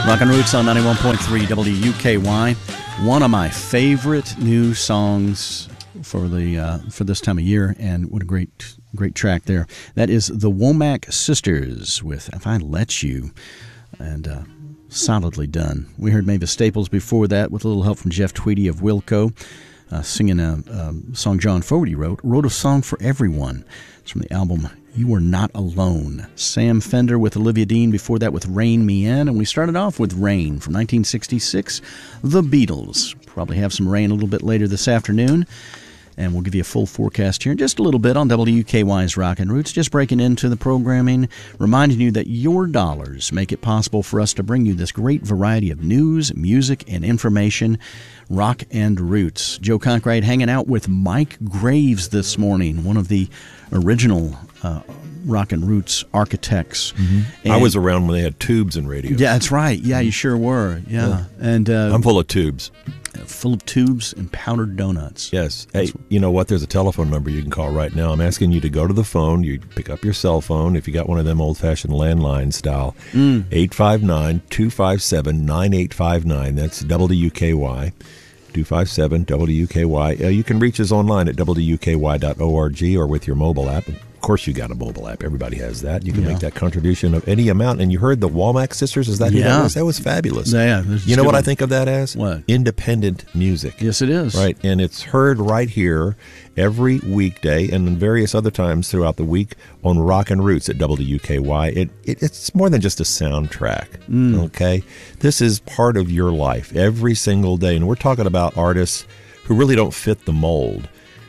Rockin' Roots on 91.3 WUKY. One of my favorite new songs for this time of year, and what a great track there. That is the Womack Sisters with If I Let You, and solidly done. We heard Mavis Staples before that with a little help from Jeff Tweedy of Wilco, singing a song John Fogerty wrote a song for everyone. It's from the album You Are Not Alone. Sam Fender with Olivia Dean, before that with Rain Me In, and we started off with Rain from 1966, The Beatles. Probably have some rain a little bit later this afternoon, and we'll give you a full forecast here in just a little bit on WUKY's Rockin' Roots. Just breaking into the programming, reminding you that your dollars make it possible for us to bring you this great variety of news, music, and information. Rock and Roots. Joe Conkright hanging out with Mike Graves this morning, one of the original Rockin' Roots architects. Mm-hmm. I was around when they had tubes in radio. Yeah, that's right. Yeah, you sure were. Yeah. And I'm full of tubes. Full of tubes and powdered donuts. Yes. Hey, you know what? There's a telephone number you can call right now. I'm asking you to go to the phone. You pick up your cell phone, if you got one of them old-fashioned landline style. 859-257-9859. That's WUKY. 257-WUKY. You can reach us online at WUKY.org or with your mobile app. Of course you got a mobile app. Everybody has that. You can make that contribution of any amount. And you heard the Womack Sisters? Is that who that was? That was fabulous. Yeah. You know what I think of that as? What? Independent music. Yes, it is. Right. And it's heard right here every weekday and various other times throughout the week on Rockin' Roots at WUKY. It's more than just a soundtrack, okay? This is part of your life every single day. And we're talking about artists who really don't fit the mold.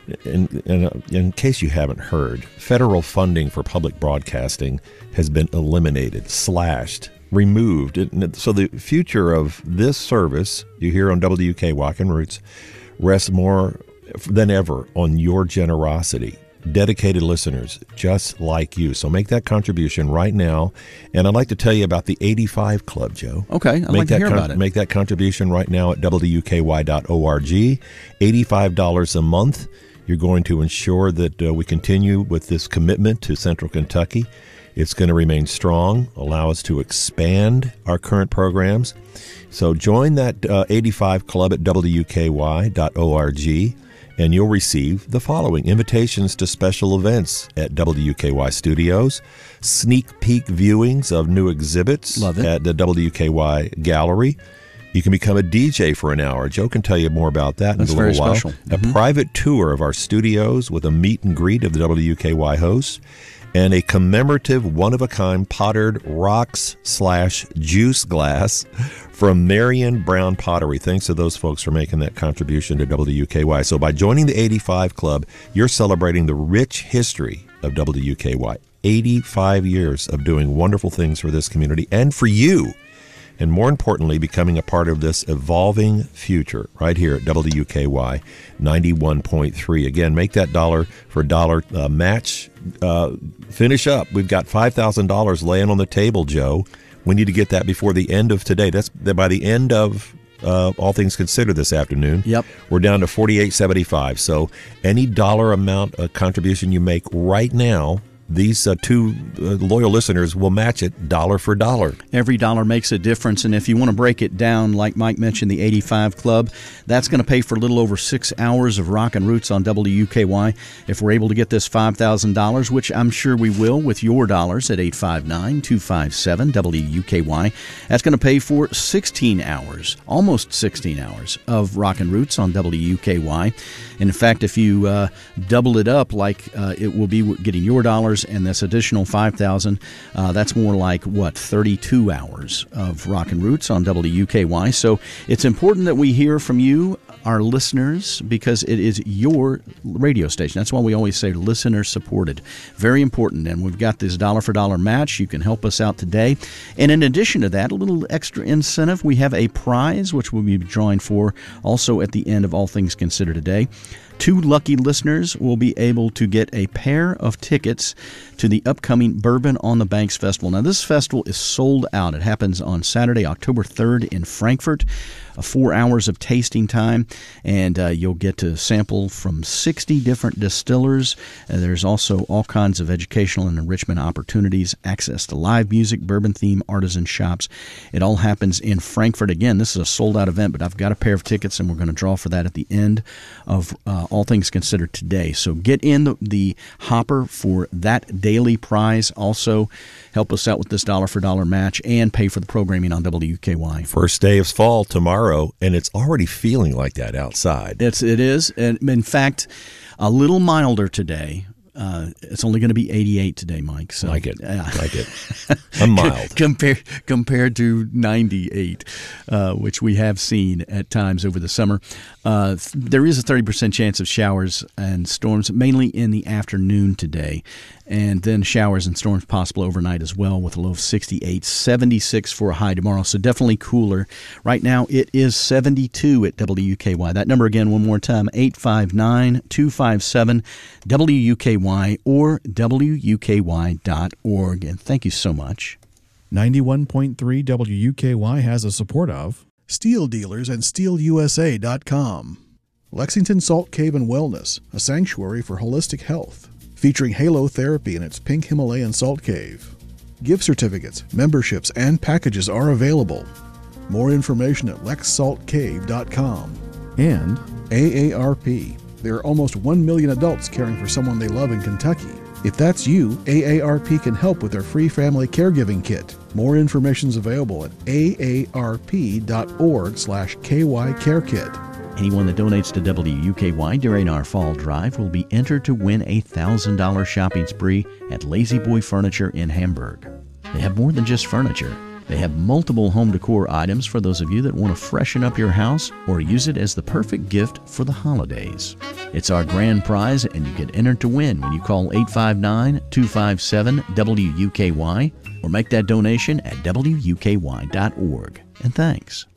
In case you haven't heard, federal funding for public broadcasting has been eliminated, slashed, removed. So the future of this service, you hear on WUKY Rockin' Roots, rests more than ever on your generosity. Dedicated listeners just like you. So make that contribution right now. And I'd like to tell you about the 85 Club, Joe. Okay, I'd like to hear about it. Make that contribution right now at WUKY.org. $85 a month. You're going to ensure that we continue with this commitment to Central Kentucky. It's going to remain strong, allow us to expand our current programs. So join that 85 Club at WUKY.org, and you'll receive the following: invitations to special events at WUKY Studios, sneak peek viewings of new exhibits at the WUKY Gallery. You can become a DJ for an hour. Joe can tell you more about that in a little while. Special. A private tour of our studios with a meet and greet of the WUKY hosts, and a commemorative one-of-a-kind pottered rocks/juice glass from Marion Brown Pottery. Thanks to those folks for making that contribution to WUKY. So by joining the 85 Club, you're celebrating the rich history of WUKY. 85 years of doing wonderful things for this community and for you. And more importantly, becoming a part of this evolving future right here at WUKY 91.3. Again, make that dollar for dollar match. Finish up. We've got $5,000 laying on the table, Joe. We need to get that before the end of today. That's by the end of All Things Considered this afternoon. Yep. We're down to $48.75. So any dollar amount contribution you make right now, these two loyal listeners will match it dollar for dollar. Every dollar makes a difference, and if you want to break it down, like Mike mentioned, the 85 Club, that's going to pay for a little over 6 hours of Rockin' Roots on WUKY. If we're able to get this $5,000, which I'm sure we will with your dollars at 859-257-WUKY, that's going to pay for 16 hours, almost 16 hours of Rockin' Roots on WUKY. And in fact, if you double it up, like it will be getting your dollars and this additional $5,000, that's more like, 32 hours of Rockin' Roots on WUKY. So it's important that we hear from you, our listeners, because it is your radio station. That's why we always say listener-supported. Very important. And we've got this dollar-for-dollar match. You can help us out today. And in addition to that, a little extra incentive, we have a prize, which we'll be drawing for also at the end of All Things Considered today. 2 lucky listeners will be able to get a pair of tickets to the upcoming Bourbon on the Banks Festival. Now, this festival is sold out. It happens on Saturday, October 3rd in Frankfort. 4 hours of tasting time, and you'll get to sample from 60 different distillers. There's also all kinds of educational and enrichment opportunities, access to live music, bourbon-themed artisan shops. It all happens in Frankfort. Again, this is a sold-out event, but I've got a pair of tickets, and we're going to draw for that at the end of All Things Considered today. So get in the hopper for that daily prize. Also, help us out with this dollar-for-dollar match and pay for the programming on WKY. First day of fall tomorrow, and it's already feeling like that outside. It is. And in fact, a little milder today. It's only going to be 88 today, Mike. So like it. I'm mild. compared to 98, which we have seen at times over the summer. There is a 30% chance of showers and storms, mainly in the afternoon today. And then showers and storms possible overnight as well, with a low of 68, 76 for a high tomorrow. So definitely cooler. Right now it is 72 at WKY. That number again one more time, 859-257-WKY or WUKY.org. And thank you so much. 91.3 WUKY has a support of Steel Dealers and SteelUSA.com. Lexington Salt Cave and Wellness, a sanctuary for holistic health, featuring Halo Therapy in its pink Himalayan salt cave. Gift certificates, memberships, and packages are available. More information at lexsaltcave.com. And AARP. There are almost 1 million adults caring for someone they love in Kentucky. If that's you, AARP can help with their free family caregiving kit. More information is available at aarp.org/KYCareKit. Anyone that donates to WUKY during our fall drive will be entered to win a $1,000 shopping spree at Lazy Boy Furniture in Hamburg. They have more than just furniture. They have multiple home decor items for those of you that want to freshen up your house or use it as the perfect gift for the holidays. It's our grand prize, and you get entered to win when you call 859-257-WUKY or make that donation at WUKY.org. And thanks.